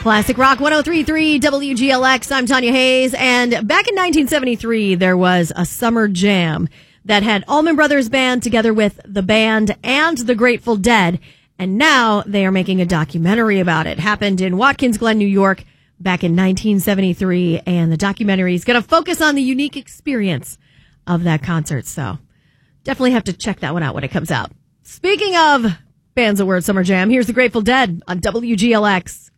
Classic Rock 103.3 WGLX. I'm Tanya Hayes. And back in 1973, there was a summer jam that had Allman Brothers Band together with the band and the Grateful Dead. And now they are making a documentary about it. Happened in Watkins Glen, New York back in 1973. And the documentary is going to focus on the unique experience of that concert. So definitely have to check that one out when it comes out. Speaking of Bands of Word Summer Jam, here's the Grateful Dead on WGLX.